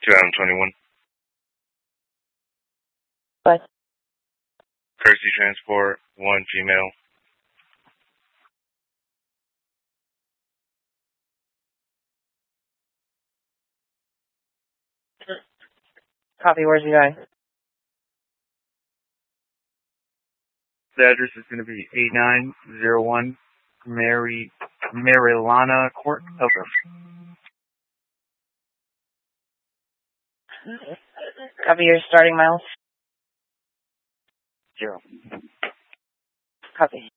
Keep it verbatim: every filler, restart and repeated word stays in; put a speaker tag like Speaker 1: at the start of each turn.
Speaker 1: twenty twenty-one.
Speaker 2: What?
Speaker 1: Courtesy transport, one female.
Speaker 2: Copy, where's you going?
Speaker 3: The address is going to be eight nine zero one Mary, Marilana Court. Over.
Speaker 2: Copy, your starting miles?
Speaker 3: Zero.
Speaker 2: Copy.